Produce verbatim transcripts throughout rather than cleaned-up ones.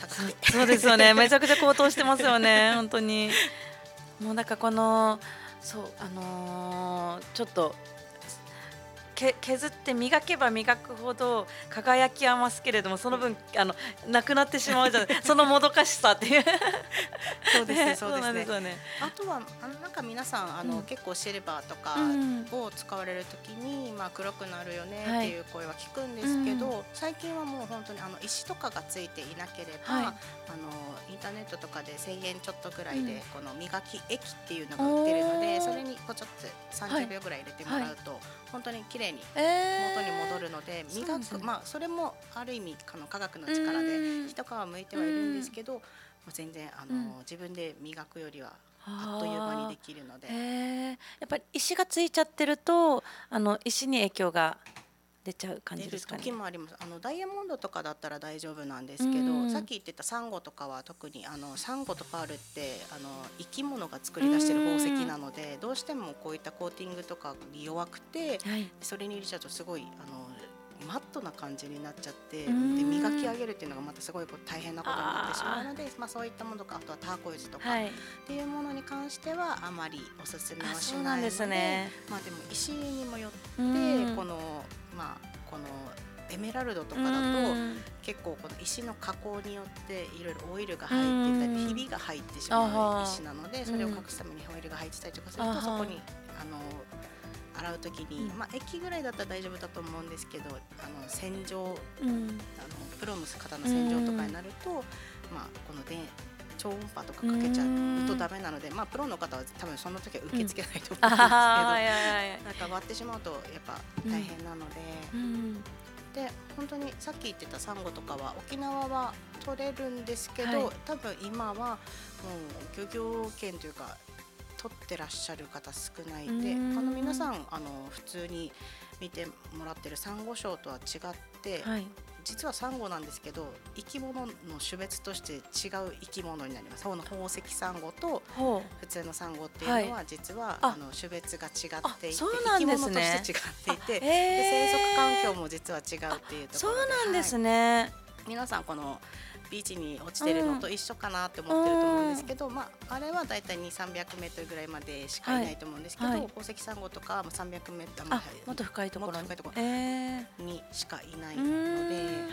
高くてそそうですよねめちゃくちゃ高騰してますよね本当にもうなんかこのそうあのーちょっとけ削って磨けば磨くほど輝きは増すけれどもその分あのなくなってしまうじゃないそのもどかしさっていうそうですね、 ねそうそうですね。 なんですよね。 あとはあのなんか皆さんあの、 うん結構シルバーとかうんを使われるときに、まあ、黒くなるよねはいっていう声は聞くんですけど、最近はもう本当にあの石とかがついていなければ、 はいあのインターネットとかでせんえんちょっとぐらいで、 うんこの磨き液っていうのが売ってるので、 おーそれにこうちょっとさんじゅうびょうぐらい入れてもらうと、本当に綺麗にえ元に戻るので、磨く、 そうなんですねまあそれもある意味あの科学の力でうん一皮むいてはいるんですけど、まあ全然あの、 うん自分で磨くよりはあっという間にできるので。 へえやっぱり石がついちゃってるとあの石に影響が出ちゃう感じ出るですかね。 時もあります。あのダイヤモンドとかだったら大丈夫なんですけど、 うんさっき言ってたサンゴとかは特にあのサンゴとパールってあの生き物が作り出してる宝石なので、どうしてもこういったコーティングとかに弱くて、 はいそれに入れちゃうとすごいあのマットな感じになっちゃって、でうん磨き上げるっていうのがまたすごいこう大変なことになってしまうので、まあそういったものとか、あとはターコイズとか、 はいっていうものに関してはあまりおすすめはあしそうなんですないので、 ね。 まあでも石にもよってうんこのまあこのエメラルドとかだとうん結構この石の加工によっていろいろオイルが入ってたうんりひびが入ってしあまうは石なので、それを隠すためにオイルが入ってたりとかするあはと、そこにあの洗う時に、 うんまあ液ぐらいだったら大丈夫だと思うんですけど、あの洗浄うんあのプロの方の洗浄とかになると、まあこの電超音波とかかけちゃうとダメなので、まあプロの方は多分その時は受け付けないと思うんですけど、 あーいやいやいやなんか割ってしまうとやっぱ大変なので、 うんで本当にさっき言ってたサンゴとかは沖縄は取れるんですけど、 はい多分今はもう漁業権というか取ってらっしゃる方少ないで、 うんあの皆さんあの普通に見てもらってるサンゴ礁とは違って、 はい実はサンゴなんですけど生き物の種別として違う生き物になります。この宝石サンゴとほう普通のサンゴっていうのは実は、 ああの種別が違っていて、 あそうなんですね生き物として違っていて、 あへーで生息環境も実は違うっていうところで、 そうなんですはいね。 皆さんこのビーチに落ちてるのと一緒かなって思ってると思うんですけど、まあ、あれはだいたいにひゃく、さんびゃくメートルぐらいまでしかいないと思うんですけど、 はいはい宝石サンゴとかさんびゃくメートル、 あもっと深いところにもっと深いところえーにしかいないうので、 ーんはい、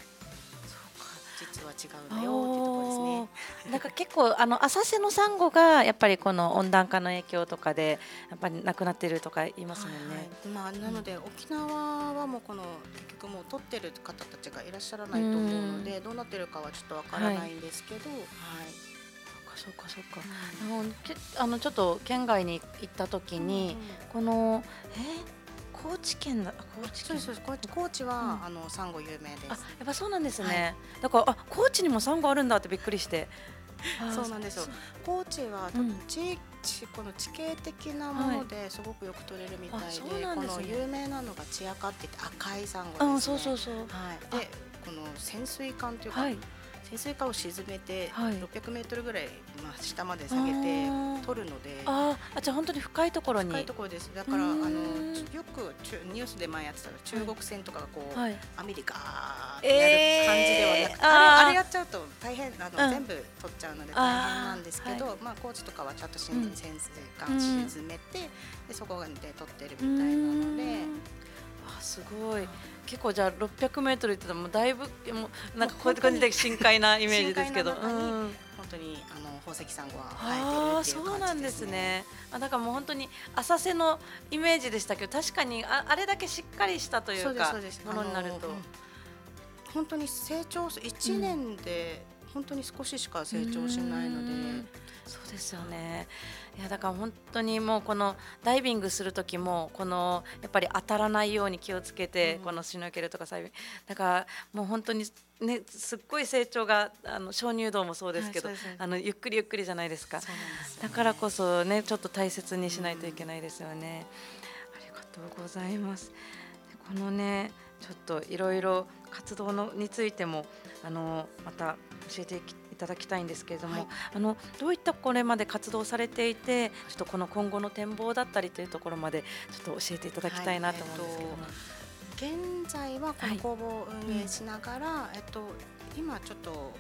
実は違うんだよっていうところですね。 おーなんか結構あの浅瀬のサンゴがやっぱりこの温暖化の影響とかでやっぱりなくなってるとか言いますもんね。 はいはいまあ、なので沖縄はもうこの結局もう取ってる方たちがいらっしゃらないと思うので、どうなってるかはちょっとわからないんですけど、はいそうかそうかそうか。あのけあのちょっと県外に行った時に、このえー高知県だ高知県そうですそうです。高知高知は、 うんあのサンゴ有名です。 あやっぱそうなんですね。だからあ高知にもサンゴあるんだってびっくりして。あそうなんですよ。高知は多分地地この地形的なものですごくよく取れるみたいで、 あそうなんこですねの有名なのがチアカって言って赤いサンゴですね。 うんそうそうそう。 はい。でこの潜水艦というか、 はい。 潜水艦を沈めてはいろっぴゃくメートルぐらい、まあ、下まで下げてあー取るので。 あーあじゃあ本当に深いところに。 深いところです。だからあうーのんよく中ニュースで前やってたら中国船とかがこう、 はい。 アメリカってやる感じではなく、 えーあーあれあれやっちゃうと大変あの、 うん全部取っちゃうので大変なんですけど、 あまあ高知とかはちゃんと沈うん潜水艦沈めて、でそこで取ってるみたいなので、 あすごい結構じゃあろっぴゃくメートルって言ったらもうだいぶもうなんかこうやって感じで深海なイメージですけど。 深海な中にうん本当にあの宝石サンゴはああ生えてるっていうそうなんで感じですすね。 ね。あだからもう本当に浅瀬のイメージでしたけど確かにああれだけしっかりしたといそうですうかそうですものになるとあのうん本当に成長いちねんで本当に少ししか成長しないので、 うんそうですよね。いやだから本当にもうこのダイビングする時もこのやっぱり当たらないように気をつけて、 うんこのシュノーケルとかサイビングだからもう本当にねすっごい成長があの鍾乳洞もそうですけど、 はいそうですあのゆっくりゆっくりじゃないですか。 そうなんですよねだからこそねちょっと大切にしないといけないですよね。ありがとうございます。でこのねちょっといろいろ活動のについてもあのまた教えていきいただきたいんですけれども、 はいあのどういったこれまで活動されていてちょっとこの今後の展望だったりというところまでちょっと教えていただきたいなと思うんですけども。 現在はこの工房を運営しながら、えっと、今ちょっと